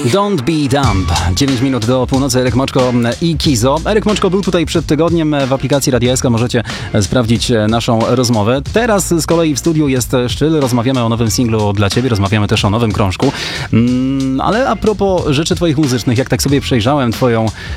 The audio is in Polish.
Don't be dumb. 9 minut do północy. Eryk Moczko i Kizo. Eryk Moczko był tutaj przed tygodniem w aplikacji Radia SK. Możecie sprawdzić naszą rozmowę. Teraz z kolei w studiu jest Szczyl. Rozmawiamy o nowym singlu dla ciebie. Rozmawiamy też o nowym krążku. Ale a propos rzeczy twoich muzycznych, jak tak sobie przejrzałem twoją